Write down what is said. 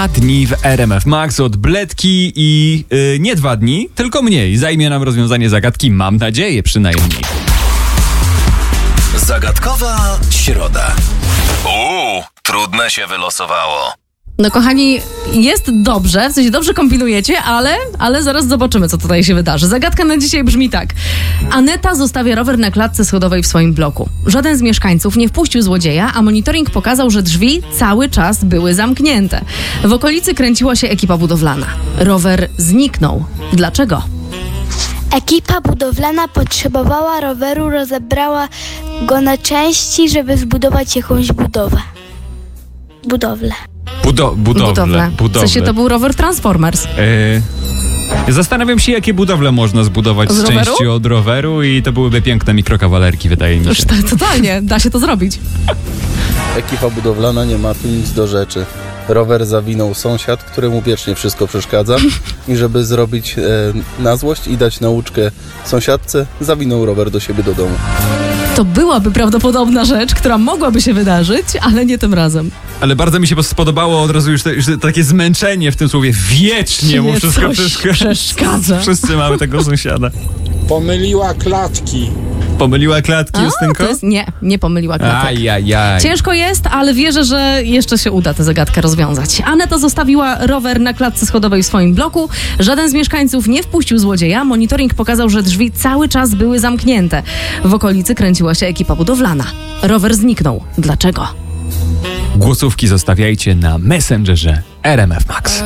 2 dni w RMF Max od Bledki i nie 2 dni, tylko mniej. Zajmie nam rozwiązanie zagadki, mam nadzieję przynajmniej. Zagadkowa środa. Trudne się wylosowało. No kochani, jest dobrze, w sensie dobrze kombinujecie, ale zaraz zobaczymy, co tutaj się wydarzy. Zagadka na dzisiaj brzmi tak. Aneta zostawia rower na klatce schodowej w swoim bloku. Żaden z mieszkańców nie wpuścił złodzieja, a monitoring pokazał, że drzwi cały czas były zamknięte. W okolicy kręciła się ekipa budowlana. Rower zniknął. Dlaczego? Ekipa budowlana potrzebowała roweru, rozebrała go na części, żeby zbudować jakąś budowlę. Budowlę. W sensie to był rower Transformers. Zastanawiam się, jakie budowle można zbudować z części od roweru i to byłyby piękne mikrokawalerki, wydaje mi się. Już totalnie, da się to zrobić. Ekipa budowlana nie ma tu nic do rzeczy. Rower zawinął sąsiad, któremu wiecznie wszystko przeszkadza i żeby zrobić na złość i dać nauczkę sąsiadce, zawinął rower do siebie do domu. To byłaby prawdopodobna rzecz, która mogłaby się wydarzyć, ale nie tym razem. Ale bardzo mi się spodobało od razu już takie zmęczenie w tym słowie. Wiecznie mu wszystko przeszkadza. Wszyscy mamy tego sąsiada. Pomyliła klatki. Pomyliła klatki, Justynko? Nie pomyliła klatek. Ajajaj. Ciężko jest, ale wierzę, że jeszcze się uda tę zagadkę rozwiązać. Aneta zostawiła rower na klatce schodowej w swoim bloku. Żaden z mieszkańców nie wpuścił złodzieja. Monitoring pokazał, że drzwi cały czas były zamknięte. W okolicy kręciła się ekipa budowlana. Rower zniknął. Dlaczego? Głosówki zostawiajcie na Messengerze RMF Max.